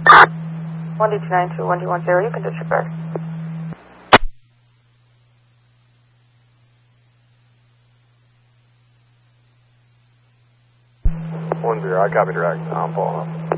1D292-1210, you can disregard. 10, I copy direct. Paul.